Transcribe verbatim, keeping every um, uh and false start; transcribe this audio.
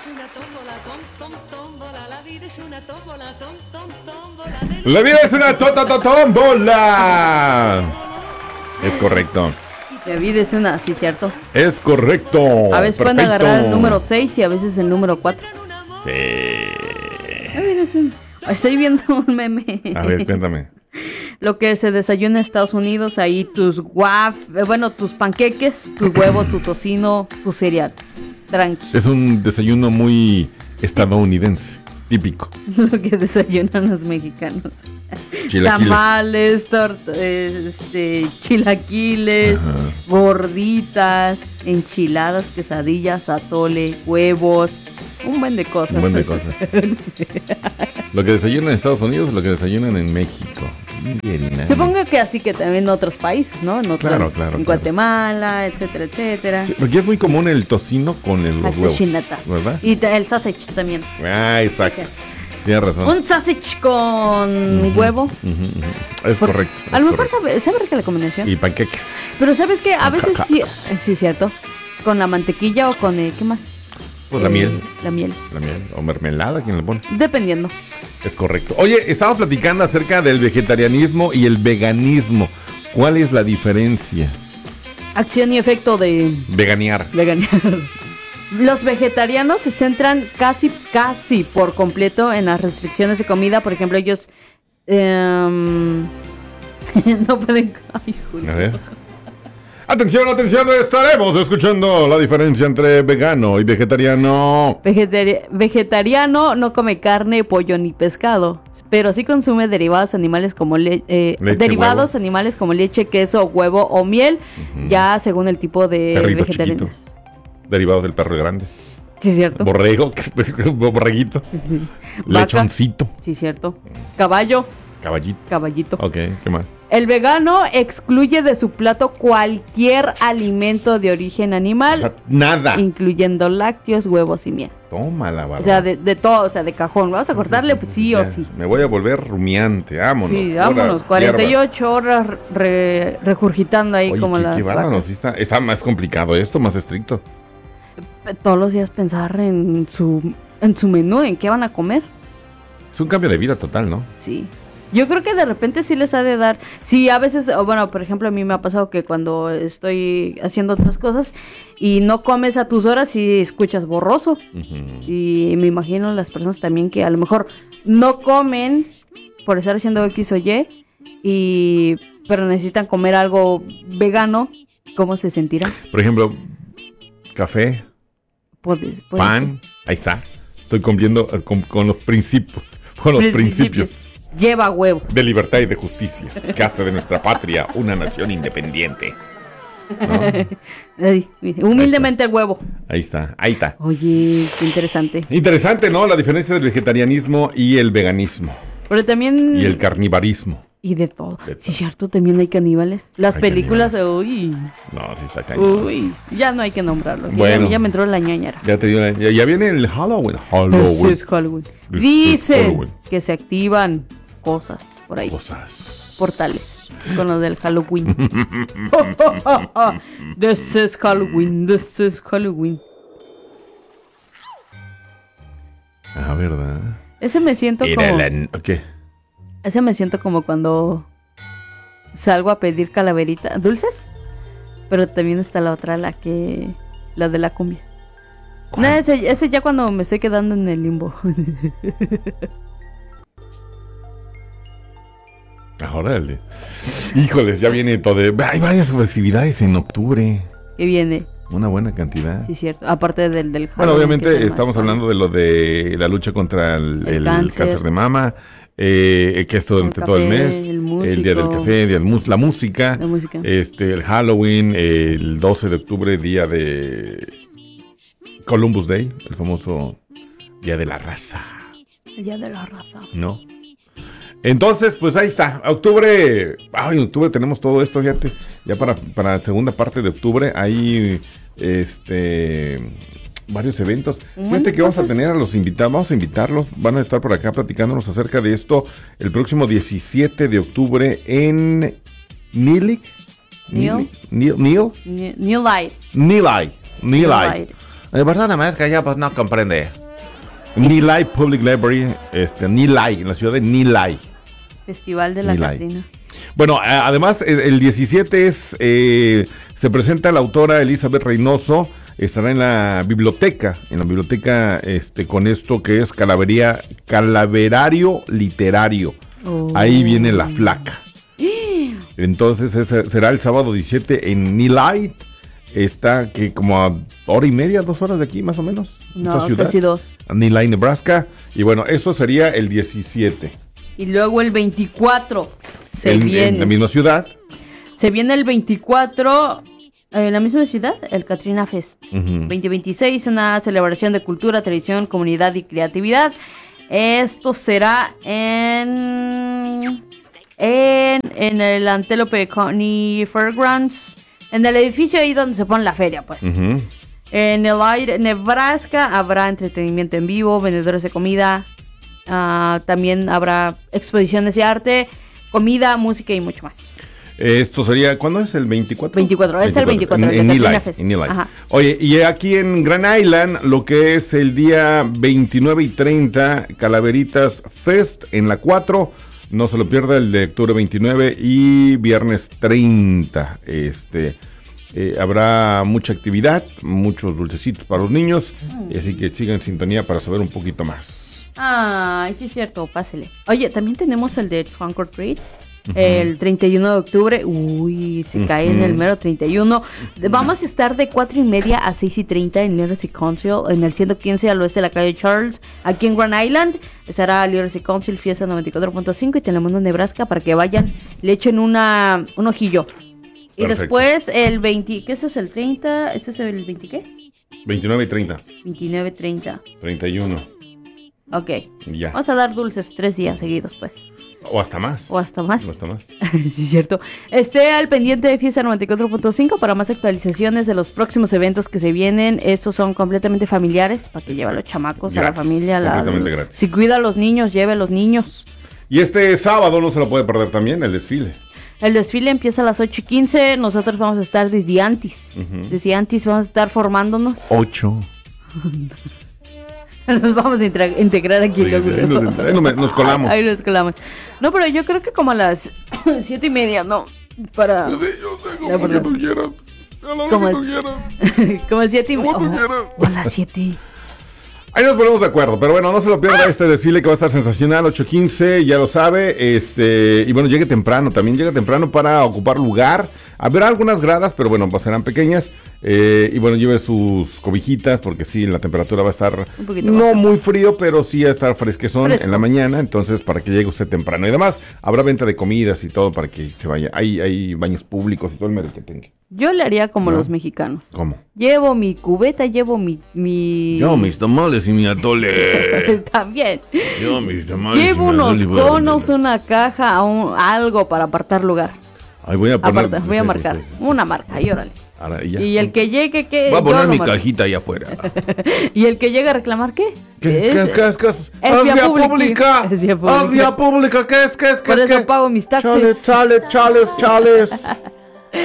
La vida es una tómbola. Es correcto. La vida es una, sí, cierto. Es correcto. A veces Perfecto. pueden agarrar el número seis y a veces el número cuatro. Sí. La vida es un... Estoy viendo un meme. A ver, cuéntame. Lo que se desayuna en Estados Unidos, ahí tus guaf, eh, bueno, tus panqueques, tu huevo, tu tocino, tu cereal. Tranqui. Es un desayuno muy estadounidense, típico. Lo que desayunan los mexicanos. Chilaquiles. Tamales, tort este, chilaquiles, Ajá. gorditas, enchiladas, quesadillas, atole, huevos, un buen de cosas. Un buen de cosas. Lo que desayunan en Estados Unidos es lo que desayunan en México. Bien, Supongo que así que también en otros países, ¿no? En otros, Claro, claro, En claro. Guatemala, etcétera, etcétera. Sí, porque es muy común el tocino con el, La los huevos, cochineta. ¿verdad? Y ta- el sausage también. Ah, exacto. Sí. Tienes razón. Un sausage con Ujú, huevo. ujú, ujú. Es Por- correcto. A es lo mejor correcto. sabe, sabe rica la combinación. Y panqueques. Pero ¿sabes qué? A Con veces sí, cacao. eh, sí, cierto. Con la mantequilla o con, eh, ¿qué más? Pues la Eh, miel. La miel. La miel. O mermelada, ¿quién le pone? Dependiendo. Es correcto. Oye, estamos platicando acerca del vegetarianismo y el veganismo. ¿Cuál es la diferencia? Acción y efecto de Veganear. veganismo. Los vegetarianos se centran casi, casi por completo en las restricciones de comida. Por ejemplo, ellos em, no pueden... Ay, Julio. A ver. Atención, atención, estaremos escuchando la diferencia entre vegano y vegetariano. Vegetari- vegetariano no come carne, pollo ni pescado, pero sí consume derivados animales como le- eh, Leche, derivados huevo. animales como leche, queso, huevo o miel, Ujú. ya según el tipo de Perrito vegetariano. chiquito. Derivado del perro grande. Sí, cierto. Borrego, que es un borreguito. Vaca. Lechoncito. Sí, cierto. Caballo, Caballito. caballito. Ok, ¿qué más? El vegano excluye de su plato cualquier alimento de origen O animal, sea, nada. incluyendo lácteos, huevos y miel. Tómala, barba. O sea, de, de todo, o sea, de cajón. Vamos a cortarle, pues sí o Ya, sí. Me voy a volver rumiante, vámonos. Sí, Pura vámonos, cuarenta y hierba. ocho horas re- regurgitando ahí Oye, como qué, las qué bárbaro, vacas. sí está, está más complicado esto, más estricto. Todos los días pensar en su en su menú, en qué van a comer. Es un cambio de vida total, ¿no? Sí. Yo creo que de repente sí les ha de dar. Sí, a veces, o bueno, por ejemplo, a mí me ha pasado que cuando estoy haciendo otras cosas y no comes a tus horas y escuchas borroso. Ujú. Y me imagino las personas también que a lo mejor no comen por estar haciendo X o Y, y pero necesitan comer algo vegano. ¿Cómo se sentirán? Por ejemplo, café, Puede- puede pan, ahí está. Estoy cumpliendo eh, con, con los principios, con los ser. principios Lleva huevo. de libertad y de justicia, que hace de nuestra patria una nación independiente. ¿No? Ay, mire, humildemente el huevo. Ahí está, ahí está. Oye, qué interesante. Interesante, ¿no? La diferencia del vegetarianismo y el veganismo Pero también... y el carnivarismo. Y de todo. De Sí, todo. cierto, también hay caníbales. Las Hay películas, caníbales. uy, No, sí está cañón. uy, ya no hay que nombrarlo. Ya- Bueno. Ya, me entró la ñañara. Ya te digo, ya, ya viene el Halloween. This Halloween. is Halloween. This is Dicen Halloween. que se activan cosas por ahí, Cosas. portales, con lo del Halloween. This is Halloween, this is Halloween. Ah, ¿verdad? Ese me siento Era como... la... ¿Qué? Ese me siento como cuando salgo a pedir calaverita, dulces, pero también está la otra, la que, la de la cumbia. No, ese, ese ya cuando me estoy quedando en el limbo. Ahora el de... Híjoles, ya viene todo. de- Hay varias festividades en octubre. Que viene, Una buena cantidad. sí, cierto. Aparte del del Bueno, Halloween, que obviamente es el más estamos hablando de lo de la lucha contra el, El el cáncer. cáncer. de mama, eh, que es durante El todo el café, mes, el el día del músico. café, día del mus- la música, La música. este, el Halloween, el doce de octubre, día de Columbus Day, el famoso día de la raza, El día de la raza. ¿no? Entonces, pues ahí está, octubre, ay, en octubre tenemos todo esto, fíjate, ya para, para la segunda parte de octubre hay, este, varios eventos. Un Fíjate montón que vamos a de cosas. tener a los invitados, vamos a invitarlos, van a estar por acá platicándonos acerca de esto el próximo diecisiete de octubre en Neely. Neil. Neil. Neil. New, New Light. Neely. Neely. Light. Eh, perdóname, es que ya pues no comprende. Nilay Public Library, este, Nilay, en la ciudad de Nilay. Festival de la Nilay. Catrina. Bueno, a- además el, el diecisiete es, eh, se presenta la autora Elizabeth Reynoso, estará en la biblioteca, en la biblioteca este, con esto que es calavería, calaverario literario. Oh. Ahí viene la flaca. Entonces ese será el sábado diecisiete en Nilay. Está que como a hora y media, dos horas de aquí más o menos. No, esta ciudad. casi dos. Nilay, Nebraska. Y bueno, eso sería el diecisiete. Y luego el veinticuatro se en, viene. en la misma ciudad. Se viene el veinticuatro en la misma ciudad, el Katrina Fest. Ujú. veinte veintiséis, una celebración de cultura, tradición, comunidad y creatividad. Esto será en en, en el Antelope County Fairgrounds, en el edificio ahí donde se pone la feria, pues. Ujú. En el aire, Nebraska, habrá entretenimiento en vivo, vendedores de comida, ah, también habrá exposiciones de arte, comida, música y mucho más. Esto sería, ¿cuándo es? ¿El veinticuatro? veinticuatro, este es el veinticuatro, En, el en de Katrina Nilay, Fest. en Nilay. Ajá. Oye, y aquí en Grand Island, lo que es el día veintinueve y treinta, Calaveritas Fest en la cuatro, no se lo pierda, el de octubre veintinueve y viernes treinta, este... Eh, habrá mucha actividad, muchos dulcecitos para los niños, Mm. así que sigan en sintonía para saber un poquito más. Ay, sí es cierto, pásele. Oye, también tenemos el de Trunk or Treat, el treinta y uno de octubre. Uy, se cae en el mero treinta y uno. Vamos a estar de cuatro y media a seis y treinta en Literacy Council, en el ciento quince al oeste de la calle Charles, aquí en Grand Island. Estará Literacy Council, Fiesta noventa y cuatro punto cinco y Telemundo Nebraska para que vayan, le echen una, un ojillo. Y Perfecto. después el veinte, ¿qué ese es el treinta? ¿Este es el veinte qué? veintinueve y treinta, veintinueve, treinta. treinta y uno, Ok. y ya. Vamos a dar dulces tres días seguidos, pues. O hasta más. O hasta más. O hasta más. Sí, es cierto. Esté al pendiente de Fiesta noventa y cuatro punto cinco para más actualizaciones de los próximos eventos que se vienen. Estos son completamente familiares, para que lleve a los chamacos, a la Gratis, familia. a la- completamente gratis. Si cuida a los niños, lleve a los niños. Y este sábado no se lo puede perder también, el desfile. El desfile empieza a las ocho y quince. Nosotros vamos a estar desde antes. Desde antes vamos a estar formándonos. ocho. Nos vamos a intra- integrar aquí. Sí, luego, sí, ahí luego. nos- ahí nos- nos colamos. Ahí nos colamos. No, pero yo creo que como a las siete y media, ¿no? Para... Yo sé, yo sé, Ya, como que perdón. tú quieras. A la hora Como que es- tú quieras. como a siete y media. Como tú quieras. O a las siete. Ahí nos ponemos de acuerdo, pero bueno, no se lo pierda este desfile que va a estar sensacional, ocho quince, ya lo sabe, este, y bueno, llegue temprano, también llegue temprano para ocupar lugar. Habrá algunas gradas, pero bueno, pues serán pequeñas, eh, y bueno, lleve sus cobijitas, porque sí, la temperatura va a estar Un poquito no baja. muy frío, pero sí va a estar fresquezón Fresco. en la mañana, entonces para que llegue usted temprano. Y además, habrá venta de comidas y todo para que se vaya, hay, hay baños públicos y todo el merequetengue. Yo le haría como ¿No? los mexicanos. ¿Cómo? Llevo mi cubeta, llevo mi... mi... tamales y mi atole. También. Yo mis tamales Llevo unos conos, una caja, un- algo para apartar lugar. Ay, voy a poner. Aparte, voy a sí, sí, marcar sí, sí, sí. una marca y órale. Ahora, y ya. Y el que llegue, que Voy a yo poner lo mi marco. cajita allá afuera. Y el que llegue a reclamar, ¿qué? ¿Qué es? ¿Qué es? ¿Qué es? ¿Qué es? Es ¡Haz vía vía pública. pública! Es vía ¡Haz pública. vía pública! ¿Qué es? ¿Qué es? ¿Qué Por es? eso ¿Qué? pago mis taxes. Chales, chales, chales, chales.